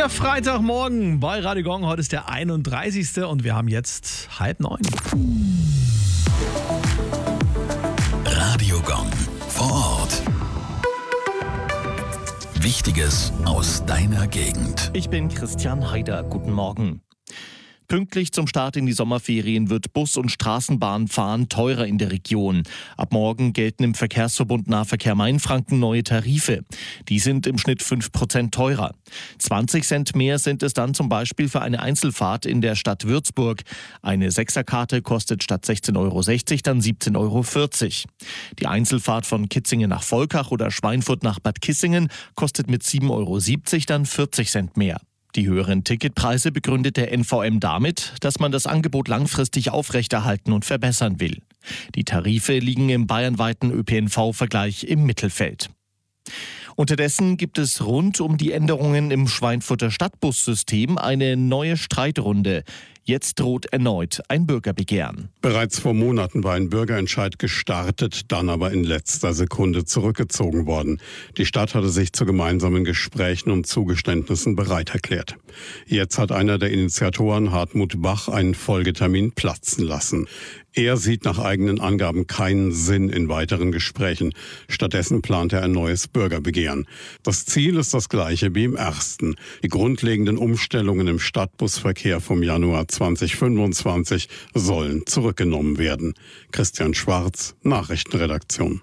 Der Freitagmorgen bei Radio Gong. Heute ist der 31. und wir haben jetzt 8:30. Radio Gong vor Ort. Wichtiges aus deiner Gegend. Ich bin Christian Haider. Guten Morgen. Pünktlich zum Start in die Sommerferien wird Bus- und Straßenbahnfahren teurer in der Region. Ab morgen gelten im Verkehrsverbund Nahverkehr Mainfranken neue Tarife. Die sind im Schnitt 5% teurer. 20 Cent mehr sind es dann zum Beispiel für eine Einzelfahrt in der Stadt Würzburg. Eine Sechserkarte kostet statt 16,60 € dann 17,40 €. Die Einzelfahrt von Kitzingen nach Volkach oder Schweinfurt nach Bad Kissingen kostet mit 7,70 € dann 40 Cent mehr. Die höheren Ticketpreise begründet der NVM damit, dass man das Angebot langfristig aufrechterhalten und verbessern will. Die Tarife liegen im bayernweiten ÖPNV-Vergleich im Mittelfeld. Unterdessen gibt es rund um die Änderungen im Schweinfurter Stadtbussystem eine neue Streitrunde. Jetzt droht erneut ein Bürgerbegehren. Bereits vor Monaten war ein Bürgerentscheid gestartet, dann aber in letzter Sekunde zurückgezogen worden. Die Stadt hatte sich zu gemeinsamen Gesprächen und Zugeständnissen bereit erklärt. Jetzt hat einer der Initiatoren, Hartmut Bach, einen Folgetermin platzen lassen. Er sieht nach eigenen Angaben keinen Sinn in weiteren Gesprächen. Stattdessen plant er ein neues Bürgerbegehren. Das Ziel ist das gleiche wie im ersten. Die grundlegenden Umstellungen im Stadtbusverkehr vom Januar 2025 sollen zurückgenommen werden. Christian Schwarz, Nachrichtenredaktion.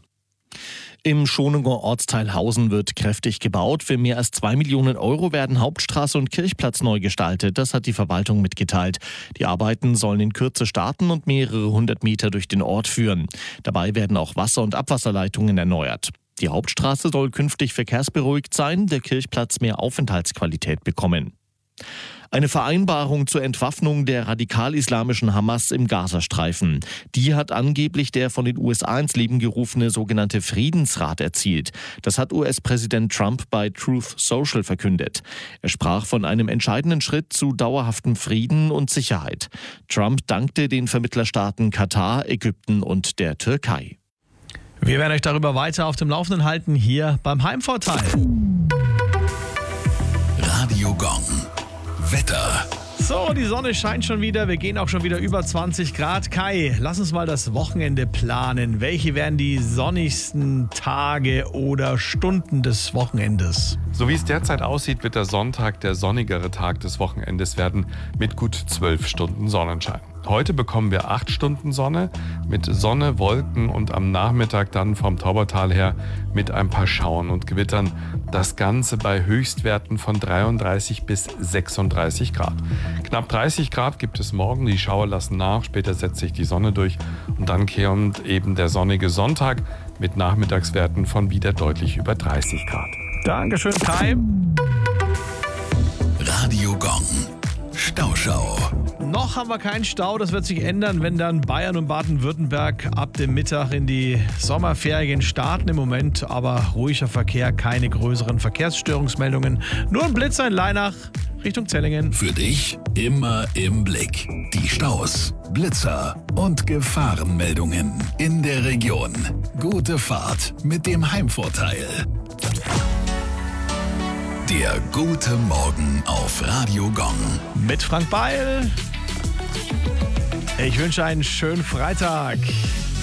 Im Schoninger Ortsteil Hausen wird kräftig gebaut. Für mehr als 2 Millionen € werden Hauptstraße und Kirchplatz neu gestaltet. Das hat die Verwaltung mitgeteilt. Die Arbeiten sollen in Kürze starten und mehrere 100 Meter durch den Ort führen. Dabei werden auch Wasser- und Abwasserleitungen erneuert. Die Hauptstraße soll künftig verkehrsberuhigt sein, der Kirchplatz mehr Aufenthaltsqualität bekommen. Eine Vereinbarung zur Entwaffnung der radikal-islamischen Hamas im Gazastreifen. Die hat angeblich der von den USA ins Leben gerufene sogenannte Friedensrat erzielt. Das hat US-Präsident Trump bei Truth Social verkündet. Er sprach von einem entscheidenden Schritt zu dauerhaftem Frieden und Sicherheit. Trump dankte den Vermittlerstaaten Katar, Ägypten und der Türkei. Wir werden euch darüber weiter auf dem Laufenden halten, hier beim Heimvorteil. Radio Gong. Wetter. So, die Sonne scheint schon wieder. Wir gehen auch schon wieder über 20 Grad. Kai, lass uns mal das Wochenende planen. Welche wären die sonnigsten Tage oder Stunden des Wochenendes? So wie es derzeit aussieht, wird der Sonntag der sonnigere Tag des Wochenendes werden mit gut 12 Stunden Sonnenschein. Heute bekommen wir 8 Stunden Sonne mit Sonne, Wolken und am Nachmittag dann vom Taubertal her mit ein paar Schauern und Gewittern. Das Ganze bei Höchstwerten von 33 bis 36 Grad. Knapp 30 Grad gibt es morgen, die Schauer lassen nach, später setzt sich die Sonne durch und dann kehrt eben der sonnige Sonntag mit Nachmittagswerten von wieder deutlich über 30 Grad. Dankeschön, Kai. Radio Gong. Stauschau. Noch haben wir keinen Stau, das wird sich ändern, wenn dann Bayern und Baden-Württemberg ab dem Mittag in die Sommerferien starten. Im Moment aber ruhiger Verkehr, keine größeren Verkehrsstörungsmeldungen. Nur ein Blitzer in Leinach Richtung Zellingen. Für dich immer im Blick. Die Staus, Blitzer und Gefahrenmeldungen in der Region. Gute Fahrt mit dem Heimvorteil. Der gute Morgen auf Radio Gong. Mit Frank Beil. Ich wünsche einen schönen Freitag.